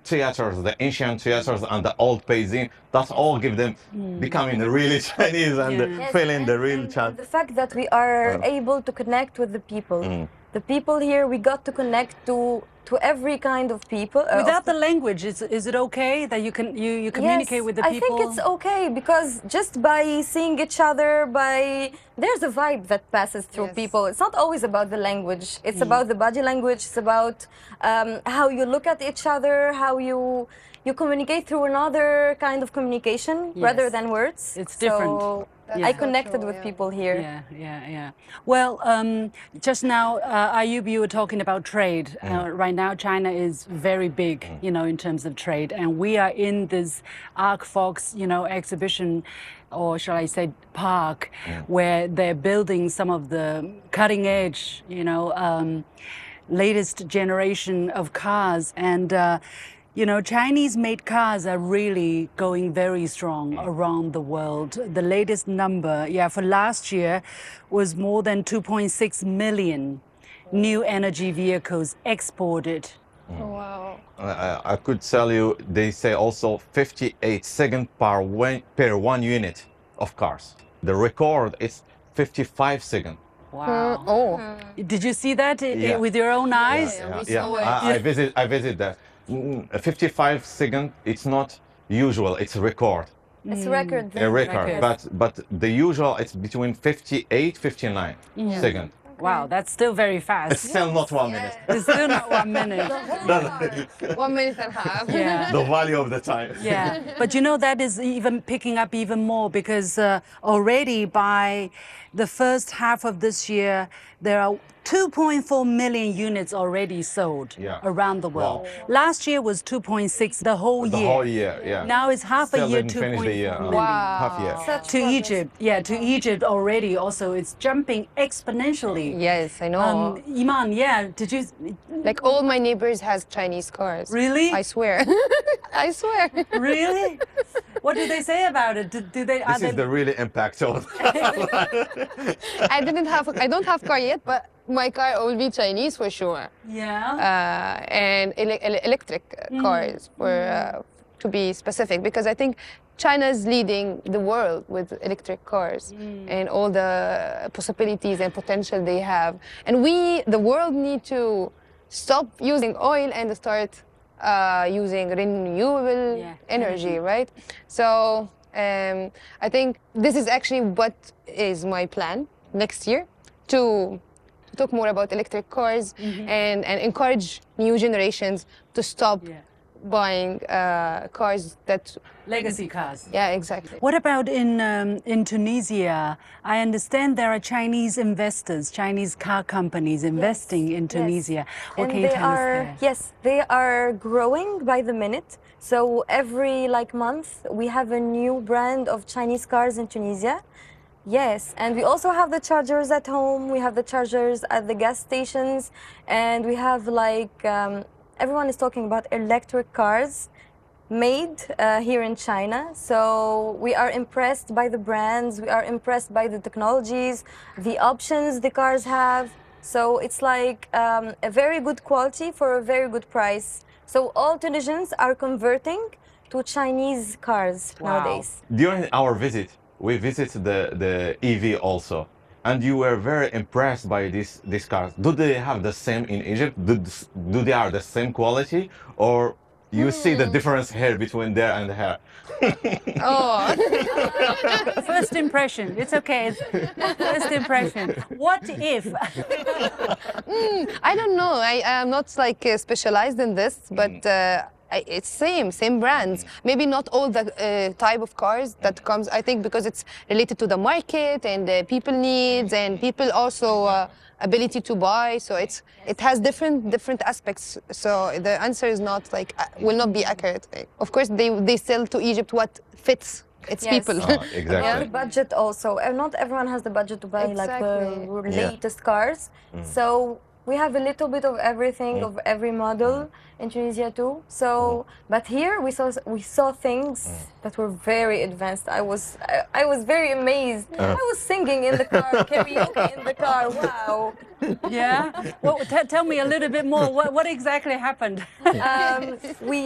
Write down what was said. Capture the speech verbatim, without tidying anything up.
theaters, the ancient theaters and the old Beijing, that all give them becoming really Chinese and Yeah. uh, Yes, feeling and- the real and Chinese. The fact that we are Uh. able to connect with the people. Mm. The people here, we got to connect to to every kind of people. uh, of Without the language, is, is it okay that you can you, you communicate yes, with the I people? think it's okay because just by seeing each other, by there's a vibe that passes through Yes. people. It's not always about the language. It's about the body language. It's about um, how you look at each other, how you you communicate through another kind of communication rather Yes. than words. It's different. So That's I so connected true, with yeah. people here. Yeah, yeah, yeah. Well, um, just now, uh, Ayub, you were talking about trade. Uh, right now, China is very big, you know, in terms of trade, and we are in this Arcfox, you know, exhibition, or shall I say, park, where they're building some of the cutting edge, you know, um, latest generation of cars, and. Uh, You know, Chinese-made cars are really going very strong around the world. The latest number, yeah, for last year was more than two point six million new energy vehicles exported. Oh, wow. I, I could tell you, they say also fifty-eight seconds per one, per one unit of cars. The record is fifty-five seconds. Wow. Oh, Did you see that i- i- Yeah. with your own eyes? Yeah, we yeah. saw it. I, I visit, I visit that. Mm, fifty-five seconds, it's not usual, it's a record. It's a record. A record, Record. but but the usual it's between fifty-eight, fifty-nine seconds. Wow, that's still very It's fast. still not one minute. It's still not one minute. one minute and a half. Yeah. The value of the time. Yeah, but you know that is even picking up even more because uh, already by the first half of this year, there are two point four million units already sold Yeah. around the world. Wow. Last year was two point six the whole The year. whole year, yeah. Now it's half Still a year, didn't two finish point the year. four uh, million. Half year. Such To progress. Egypt, yeah, to Egypt already also, it's jumping exponentially. Yes, I know. Um, Iman, yeah, did you, Like all my neighbors has Chinese cars. Really? I swear. I swear. really? What do they say about it? Do, do they, are This they, is the really impact of I didn't have. I don't have car yet, but my car will be Chinese for sure. yeah? Uh, and ele- ele- electric cars, for uh, to be specific, because I think China is leading the world with electric cars and all the possibilities and potential they have. And we, the world, need to stop using oil and start uh, using renewable Yeah, energy, energy. right? So um, I think this is actually what is my plan next year to to talk more about electric cars and, and encourage new generations to stop Yeah. buying uh, cars that, Legacy cars. yeah, exactly. What about in um, in Tunisia? I understand there are Chinese investors, Chinese car companies investing in yes. Tunisia. What And can you they tell us are there? yes, they are growing by the minute. So every like month we have a new brand of Chinese cars in Tunisia. Yes, and we also have the chargers at home. We have the chargers at the gas stations, and we have like um, everyone is talking about electric cars made uh, here in China. So we are impressed by the brands. We are impressed by the technologies, the options the cars have. So it's like um, a very good quality for a very good price. So all Tunisians are converting to Chinese cars Wow. nowadays. During our visit, we visited the, the E V also. And you were very impressed by this these cars. Do they have the same in Egypt? Do, do they are the same quality? Or you see the difference here between there and here? Oh, First impression. It's okay. First impression. What if? I don't know. I am not like uh, specialized in this, but uh, I, it's same, same brands. Maybe not all the uh, type of cars that comes. I think because it's related to the market and the people needs and people also uh, ability to buy. So it's it has different different aspects. So the answer is not like uh, will not be accurate. Of course, they they sell to Egypt what fits its Yes. people. Ah, And exactly. the budget also. And not everyone has the budget to buy like the Exactly. Yeah. latest cars. So we have a little bit of everything of every model in Tunisia too. So, but here we saw we saw things that were very advanced. I was I, I was very amazed. I was singing in the car, karaoke in the car. Wow. Yeah. Well, t- tell me a little bit more. What, what exactly happened? Um, we